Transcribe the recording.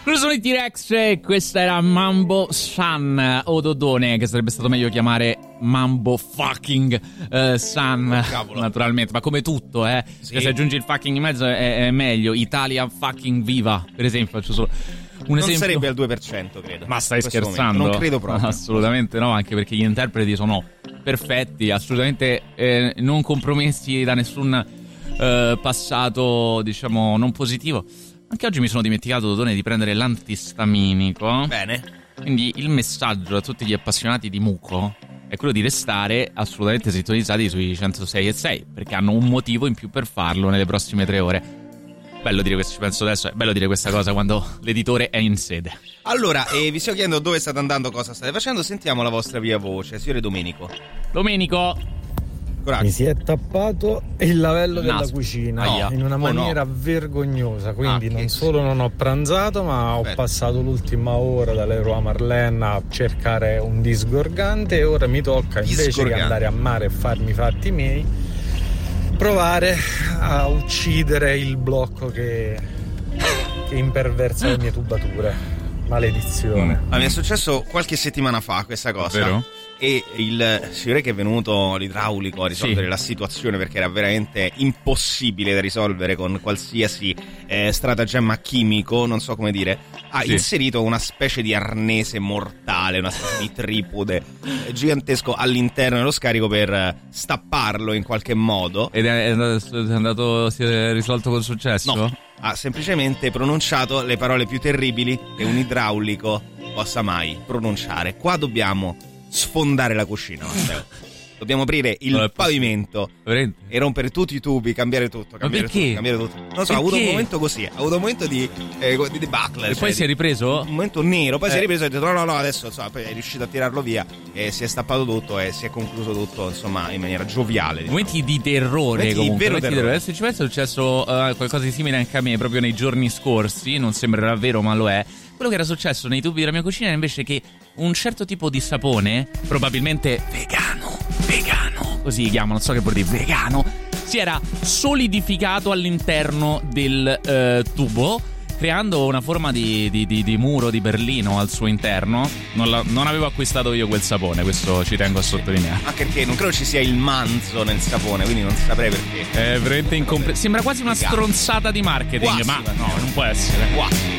Sono i T-Rex e questa era Mambo Sun o Dodone, che sarebbe stato meglio chiamare Mambo fucking Sun, naturalmente, ma come tutto, sì. Cioè, se aggiungi il fucking in mezzo è meglio. Italia fucking viva, per esempio, faccio solo un esempio. Non sarebbe al 2%, credo. Ma stai scherzando? Momento. Non credo proprio. Assolutamente no, anche perché gli interpreti sono perfetti, assolutamente non compromessi da nessun passato, diciamo, non positivo. Anche oggi mi sono dimenticato, Dodone, di prendere l'antistaminico. Bene. Quindi il messaggio a tutti gli appassionati di muco è quello di restare assolutamente sintonizzati sui 106.6, perché hanno un motivo in più per farlo nelle prossime 3 ore. Bello dire questo, ci penso adesso, è bello dire questa cosa quando l'editore è in sede. Allora, vi sto chiedendo dove state andando, cosa state facendo, sentiamo la vostra via voce. Signore Domenico. Mi si è tappato il lavello della cucina in una maniera vergognosa, quindi non solo non ho pranzato, ma ho passato l'ultima ora dall'Eroa Marlene a cercare un disgorgante e ora mi tocca, invece che andare a mare e farmi i fatti miei, provare a uccidere il blocco che imperversa le mie tubature. Maledizione. Mi è successo qualche settimana fa questa cosa. Vero? E il signore che è venuto, l'idraulico, a risolvere la situazione, perché era veramente impossibile da risolvere con qualsiasi stratagemma chimico, non so come dire, ha inserito una specie di arnese mortale, una specie di tripode gigantesco all'interno dello scarico per stapparlo in qualche modo. Ed si è risolto con successo? No, ha semplicemente pronunciato le parole più terribili che un idraulico possa mai pronunciare. Qua dobbiamo sfondare la cucina, Matteo. Dobbiamo aprire il pavimento e rompere tutti i tubi, cambiare tutto, cambiare tutto. Non so, ha avuto un momento così, ha avuto un momento di debacle. E poi si è ripreso? Un momento nero, poi si è ripreso e ha detto no, adesso poi è riuscito a tirarlo via e si è stappato tutto e si è concluso tutto, insomma, in maniera gioviale. Diciamo. Momenti di terrore, comunque. Vero terrore. Adesso ci penso, è successo qualcosa di simile anche a me proprio nei giorni scorsi, non sembrerà vero ma lo è. Quello che era successo nei tubi della mia cucina era invece che un certo tipo di sapone, probabilmente vegano, così si chiama, non so che vuol dire, vegano, si era solidificato all'interno del tubo, creando una forma di muro di Berlino al suo interno. Non avevo acquistato io quel sapone, questo ci tengo a sottolineare. Anche perché non credo ci sia il manzo nel sapone, quindi non saprei perché. È veramente sembra quasi una stronzata di marketing, ma no, non può essere.